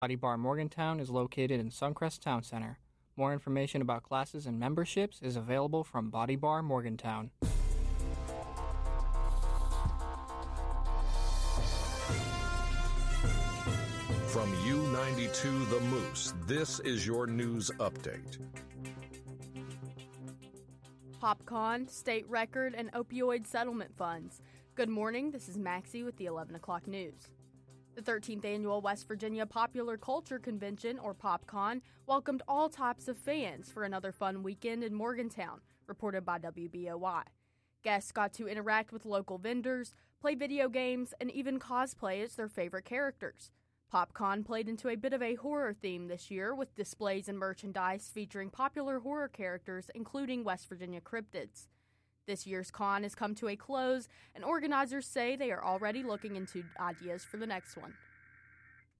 Body Bar Morgantown is located in Suncrest Town Center. More information about classes and memberships is available from Body Bar Morgantown. From U92 The Moose, this is your news update. PopCon, state record, and opioid settlement funds. Good morning, this is Maxie with the 11 o'clock news. The 13th Annual West Virginia Popular Culture Convention, or PopCon, welcomed all types of fans for another fun weekend in Morgantown, reported by WBOI. Guests got to interact with local vendors, play video games, and even cosplay as their favorite characters. PopCon played into a bit of a horror theme this year, with displays and merchandise featuring popular horror characters, including West Virginia cryptids. This year's con has come to a close, and organizers say they are already looking into ideas for the next one.